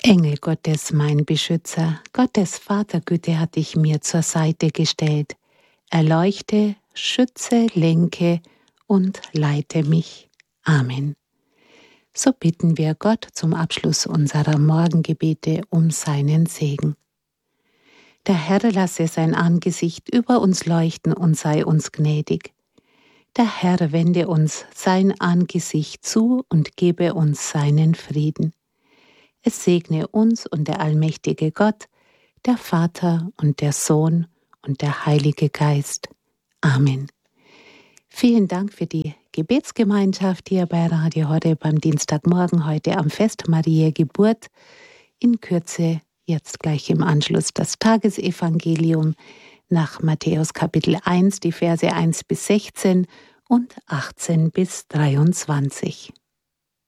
Engel Gottes, mein Beschützer, Gottes Vatergüte hat dich mir zur Seite gestellt. Erleuchte, schütze, lenke und leite mich. Amen. So bitten wir Gott zum Abschluss unserer Morgengebete um seinen Segen. Der Herr lasse sein Angesicht über uns leuchten und sei uns gnädig. Der Herr wende uns sein Angesicht zu und gebe uns seinen Frieden. Es segne uns und der allmächtige Gott, der Vater und der Sohn und der Heilige Geist. Amen. Vielen Dank für die Gebetsgemeinschaft hier bei Radio Horeb am Dienstagmorgen, heute am Fest Mariä Geburt. In Kürze, jetzt gleich im Anschluss, das Tagesevangelium nach Matthäus Kapitel 1, die Verse 1 bis 16 und 18 bis 23.